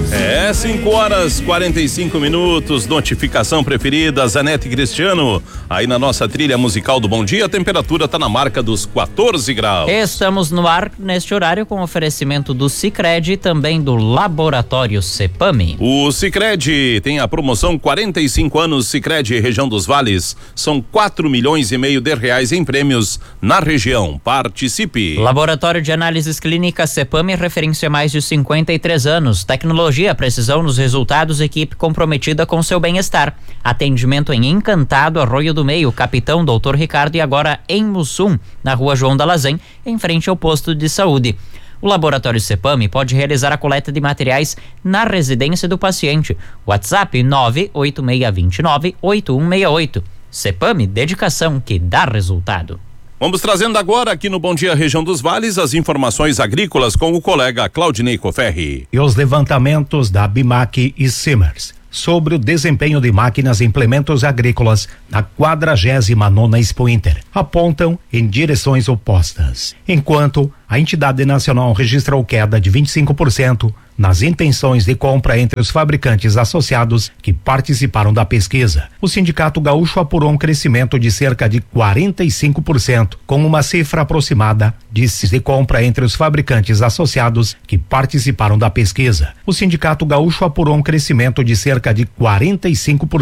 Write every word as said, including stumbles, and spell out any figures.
É, cinco horas quarenta e cinco minutos, notificação preferida, Zanete Cristiano. Aí na nossa trilha musical do Bom Dia, a temperatura tá na marca dos quatorze graus. Estamos no ar neste horário com oferecimento do Sicredi e também do Laboratório Cepame. O Sicredi tem a promoção quarenta e cinco anos Sicredi região dos Vales. São quatro milhões e meio de reais em prêmios na região. Participe. Laboratório de Análises Clínicas Cepame, referência há mais de cinquenta e três anos. Tecnologia, precisão nos resultados, equipe comprometida com seu bem-estar. Atendimento em Encantado, Arroio do Meio, Capitão doutor Ricardo e agora em Mussum, na rua João Dalazen, em frente ao posto de saúde. O Laboratório Cepame pode realizar a coleta de materiais na residência do paciente. WhatsApp nove oito seis dois nove oito um seis oito. Cepame, dedicação que dá resultado. Vamos trazendo agora aqui no Bom Dia Região dos Vales as informações agrícolas com o colega Claudinei Coferri. E os levantamentos da Bimac e Simers sobre o desempenho de máquinas e implementos agrícolas na quadragésima nona Expo Inter apontam em direções opostas. Enquanto a entidade nacional registrou queda de vinte e cinco por cento nas intenções de compra entre os fabricantes associados que participaram da pesquisa, o Sindicato Gaúcho apurou um crescimento de cerca de quarenta e cinco por cento, com uma cifra aproximada de de compra entre os fabricantes associados que participaram da pesquisa. O Sindicato Gaúcho apurou um crescimento de cerca de quarenta e cinco por cento